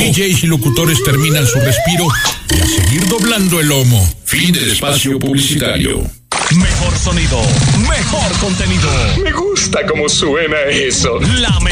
DJs y locutores terminan su respiro y a seguir doblando el lomo. Fin del espacio publicitario. Mejor sonido, mejor contenido. Me gusta cómo suena eso. La